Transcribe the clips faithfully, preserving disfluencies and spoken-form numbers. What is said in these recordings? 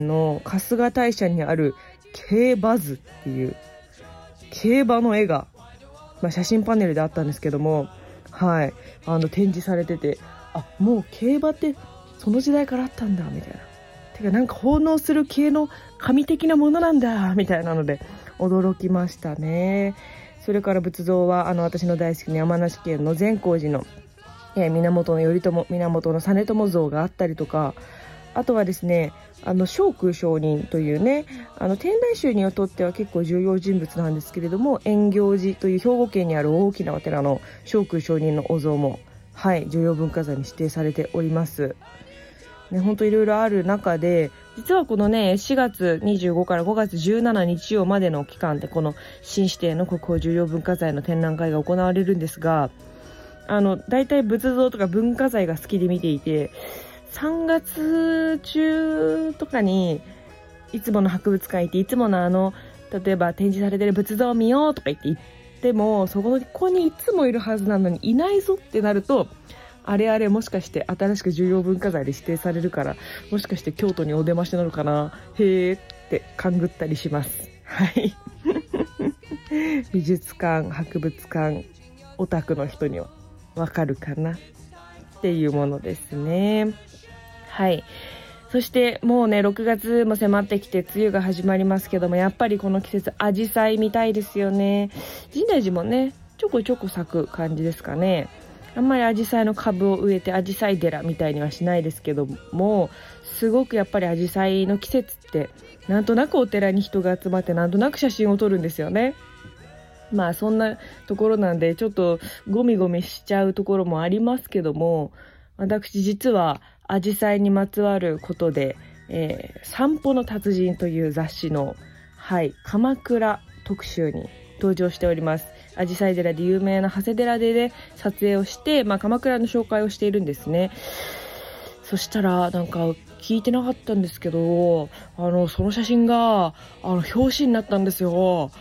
の春日大社にある競馬図っていう競馬の絵が、まあ、写真パネルであったんですけども、はい、あの展示されてて、あ、もう競馬ってその時代からあったんだみたいな、てかなんか奉納する系の神的なものなんだみたいなので驚きましたね。それから仏像はあの私の大好きな山梨県の善光寺の、えー、源頼朝源実朝像があったりとか、あとはですね、あの聖空上人というね、あの天台宗にとっては結構重要人物なんですけれども、円行寺という兵庫県にある大きなお寺の聖空上人のお像も、はい、重要文化財に指定されておりますね。本当いろいろある中で、実はこのねしがつにじゅうごからごがつじゅうしちにち曜までの期間でこの新指定の国宝重要文化財の展覧会が行われるんですが、あのだいたい仏像とか文化財が好きで見ていて、さんがつ中とかにいつもの博物館行って、いつものあの例えば展示されてる仏像を見ようとか言って行っても、そこにいつもいるはずなのにいないぞってなると、あれあれもしかして新しく重要文化財で指定されるから、もしかして京都にお出ましなのかな、へーって勘ぐったりします。はい美術館、博物館オタクの人にはわかるかなっていうものですね。はい。そしてもうねろくがつも迫ってきて梅雨が始まりますけども、やっぱりこの季節アジサイ見たいですよね。深大寺もねちょこちょこ咲く感じですかね。あんまりアジサイの株を植えてアジサイ寺みたいにはしないですけども、すごくやっぱりアジサイの季節ってなんとなくお寺に人が集まってなんとなく写真を撮るんですよね。まあそんなところなんでちょっとゴミゴミしちゃうところもありますけども、私実はアジサイにまつわることで、えー、散歩の達人という雑誌の、はい、鎌倉特集に登場しております。アジサイ寺で有名な長谷寺で、ね、撮影をして、まあ、鎌倉の紹介をしているんですね。そしたらなんか聞いてなかったんですけど、あのその写真があの表紙になったんですよ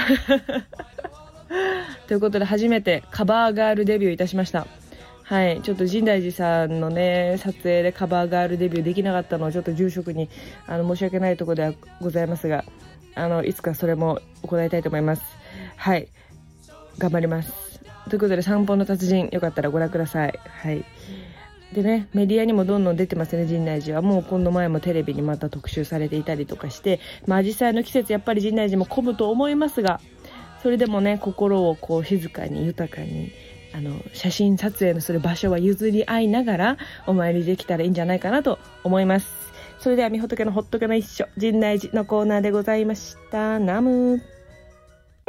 ということで初めてカバーガールデビューいたしました。はい、ちょっと深大寺さんのね撮影でカバーガールデビューできなかったのはちょっと住職にあの申し訳ないところではございますが、あのいつかそれも行いたいと思います。はい、頑張ります。ということで散歩の達人よかったらご覧ください。はい。でね、メディアにもどんどん出てますね。深大寺はもう今度前もテレビにまた特集されていたりとかして、まあ、実際の季節やっぱり深大寺も混むと思いますが、それでもね心をこう静かに豊かにあの写真撮影のする場所は譲り合いながらお参りできたらいいんじゃないかなと思います。それではみほとけのほっとけの一緒深大寺のコーナーでございました。ナム